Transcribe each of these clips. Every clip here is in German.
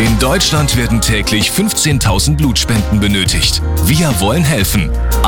In Deutschland werden täglich 15.000 Blutspenden benötigt. Wir wollen helfen.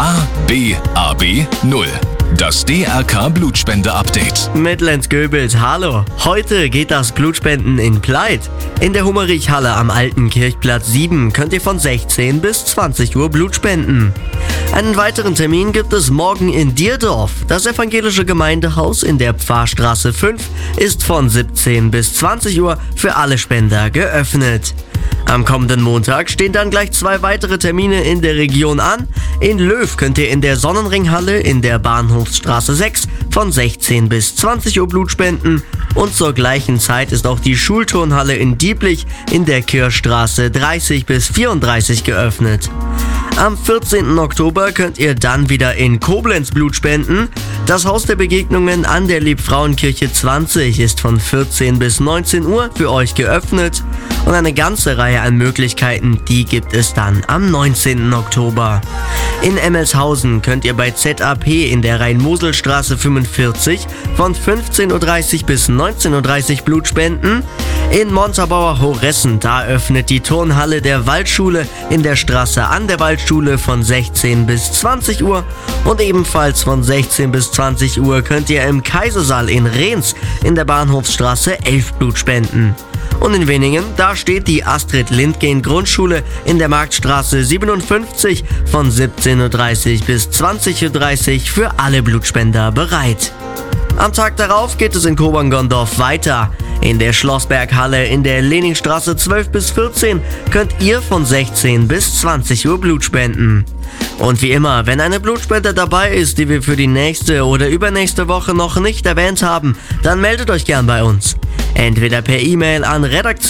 ABAB 0. Das DRK Blutspende-Update. Mit Lenz Göbels, hallo. Heute geht das Blutspenden in Pleit. In der Hummerich-Halle am Alten Kirchplatz 7 könnt ihr von 16 bis 20 Uhr Blut spenden. Einen weiteren Termin gibt es morgen in Dierdorf. Das evangelische Gemeindehaus in der Pfarrstraße 5 ist von 17 bis 20 Uhr für alle Spender geöffnet. Am kommenden Montag stehen dann gleich 2 weitere Termine in der Region an. In Löw könnt ihr in der Sonnenringhalle in der Bahnhofsstraße 6 von 16 bis 20 Uhr Blut spenden. Und zur gleichen Zeit ist auch die Schulturnhalle in Dieblich in der Kirchstraße 30 bis 34 geöffnet. Am 14. Oktober könnt ihr dann wieder in Koblenz Blut spenden. Das Haus der Begegnungen an der Liebfrauenkirche 20 ist von 14 bis 19 Uhr für euch geöffnet. Und eine ganze Reihe an Möglichkeiten, die gibt es dann am 19. Oktober. In Emmelshausen könnt ihr bei ZAP in der Rhein-Mosel-Straße 45 von 15.30 Uhr bis 19.30 Uhr Blut spenden. In Montabaur-Horessen, da öffnet die Turnhalle der Waldschule in der Straße an der Waldschule von 16 bis 20 Uhr. Und ebenfalls von 16 bis 20 Uhr könnt ihr im Kaisersaal in Rehns in der Bahnhofsstraße 11 Blut spenden. Und in Wenningen, da steht die Astrid Lindgren Grundschule in der Marktstraße 57 von 17.30 Uhr bis 20.30 Uhr für alle Blutspender bereit. Am Tag darauf geht es in Kobern-Gondorf weiter. In der Schlossberghalle in der Leningstraße 12 bis 14 könnt ihr von 16 bis 20 Uhr Blut spenden. Und wie immer, wenn eine Blutspende dabei ist, die wir für die nächste oder übernächste Woche noch nicht erwähnt haben, dann meldet euch gern bei uns. Entweder per E-Mail an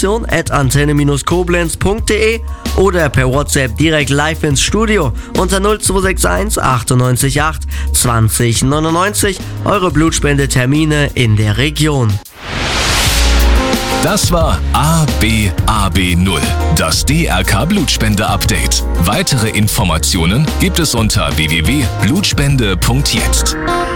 redaktion@antenne-koblenz.de oder per WhatsApp direkt live ins Studio unter 0261 98 8 20 99 eure Blutspende-Termine in der Region. Das war ABAB 0, das DRK Blutspende-Update. Weitere Informationen gibt es unter www.blutspende.jetzt.